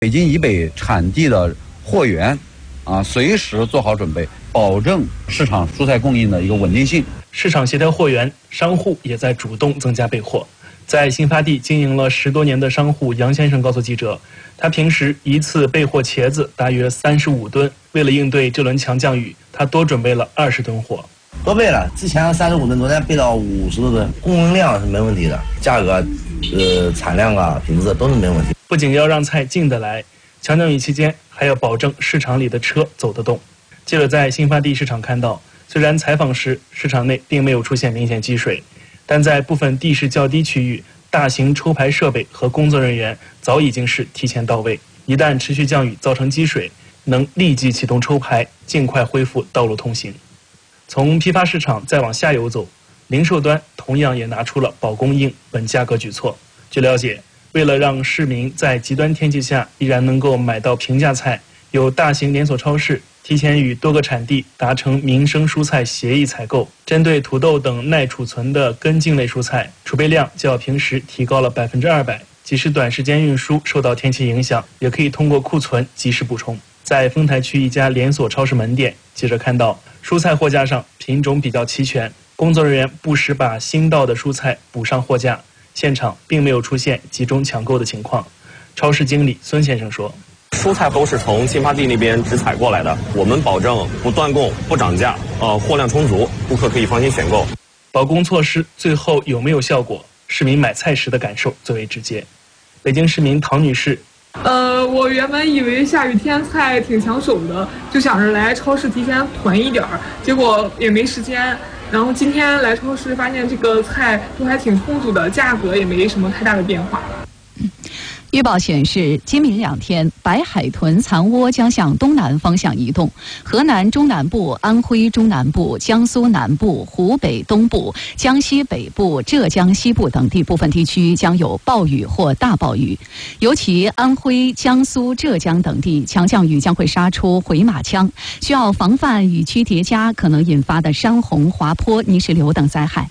北京以北产地的货源随时做好准备，保证市场蔬菜供应的一个稳定性。 市场协调货源，商户也在主动增加备货。在新发地经营了10多年的商户杨先生告诉记者，他平时一次备货茄子大约35吨，为了应对这轮强降雨，他多准备了20吨货。 多备了，之前35吨，昨天备到50多吨，供应量是没问题的，价格、产量品质都是没问题。 不仅要让菜进得来，强降雨期间还要保证市场里的车走得动。记者在新发地市场看到，虽然采访时市场内并没有出现明显积水，但在部分地势较低区域，大型抽排设备和工作人员早已经是提前到位。一旦持续降雨造成积水，能立即启动抽排，尽快恢复道路通行。从批发市场再往下游走，零售端同样也拿出了保供应、稳价格举措。据了解，为了让市民在极端天气下依然能够买到平价菜，有大型连锁超市提前与多个产地达成民生蔬菜协议采购，针对土豆等耐储存的根茎类蔬菜，储备量较平时提高了200%。即使短时间运输受到天气影响，也可以通过库存及时补充。在丰台区一家连锁超市门店，记者看到蔬菜货架上品种比较齐全，工作人员不时把新到的蔬菜补上货架，现场并没有出现集中抢购的情况。超市经理孙先生说， 蔬菜都是从新发地那边直采过来的，我们保证不断供、不涨价，货量充足，顾客可以放心选购。 保供措施最后有没有效果？市民买菜时的感受最为直接。北京市民唐女士， 我原本以为下雨天菜挺抢手的，就想着来超市提前囤一点儿，结果也没时间。然后今天来超市发现这个菜都还挺充足的，价格也没什么太大的变化。 预报显示，今明2天，白海豚残涡将向东南方向移动，河南中南部、安徽中南部、江苏南部、湖北东部、江西北部、浙江西部等地部分地区将有暴雨或大暴雨，尤其安徽、江苏、浙江等地强降雨将会杀出回马枪，需要防范雨区叠加可能引发的山洪、滑坡、泥石流等灾害。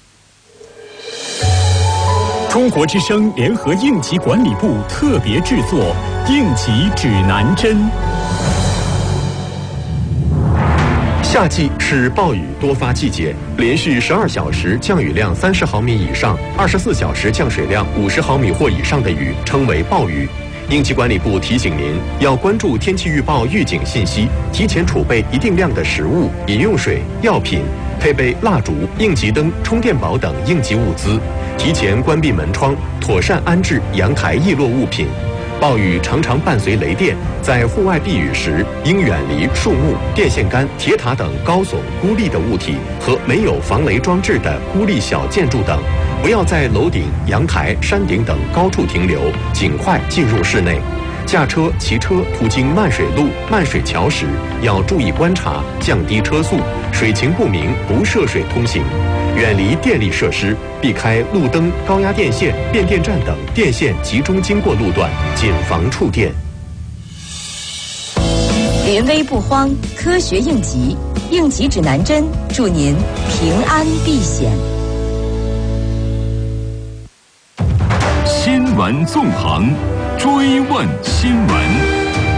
中国之声联合应急管理部特别制作《应急指南针》。 夏季是暴雨多发季节，连续12小时降雨量30毫米以上，24小时降水量50毫米或以上的雨称为暴雨。应急管理部提醒您，要关注天气预报预警信息，提前储备一定量的食物、饮用水、药品，配备蜡烛、应急灯、充电宝等应急物资，提前关闭门窗，妥善安置阳台易落物品。暴雨常常伴随雷电，在户外避雨时，应远离树木、电线杆、铁塔等高耸孤立的物体和没有防雷装置的孤立小建筑等，不要在楼顶、阳台、山顶等高处停留，尽快进入室内。驾车、骑车途经漫水路、漫水桥时，要注意观察，降低车速，水情不明不涉水通行，远离电力设施，避开路灯、高压电线、变电站等电线集中经过路段，谨防触电。 临危不慌，科学应急，应急指南针，祝您平安避险。 新闻纵横，追问新闻。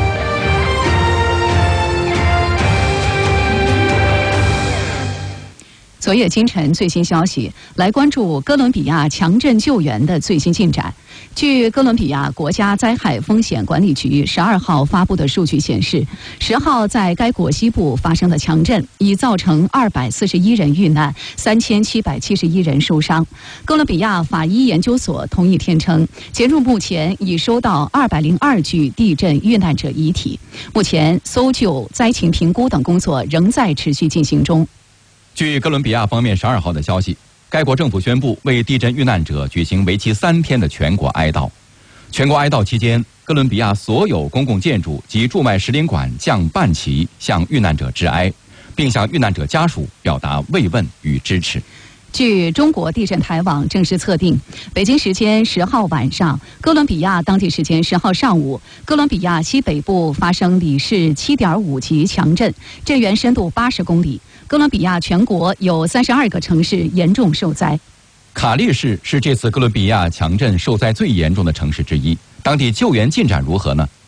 昨夜今晨最新消息，来关注哥伦比亚强震救援的最新进展。据哥伦比亚国家灾害风险管理局12号发布的数据显示，10号在该国西部发生的强震已造成241人遇难，3771人受伤。哥伦比亚法医研究所同一天称，截至目前已收到202具地震遇难者遗体，目前搜救、灾情评估等工作仍在持续进行中。 据哥伦比亚方面12号的消息，该国政府宣布为地震遇难者举行为期3天的全国哀悼。全国哀悼期间，哥伦比亚所有公共建筑及驻外使领馆降半旗向遇难者致哀，并向遇难者家属表达慰问与支持。 据中国地震台网正式测定，北京时间10号晚上，哥伦比亚当地时间10号上午，哥伦比亚西北部发生里氏7.5级强震，震源深度80公里。哥伦比亚全国有32个城市严重受灾。 卡利市是这次哥伦比亚强震受灾最严重的城市之一，当地救援进展如何呢？